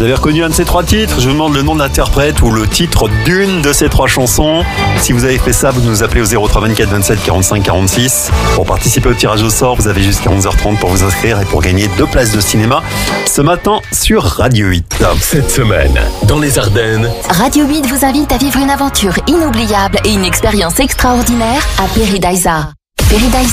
Vous avez reconnu un de ces 3 titres? Je vous demande le nom de l'interprète ou le titre d'une de ces 3 chansons. Si vous avez fait ça, vous nous appelez au 03 24 27 45 46. Pour participer au tirage au sort, vous avez jusqu'à 11h30 pour vous inscrire et pour gagner 2 places de cinéma ce matin sur Radio 8. Cette semaine, dans les Ardennes, Radio 8 vous invite à vivre une aventure inoubliable et une expérience extraordinaire à Paradise.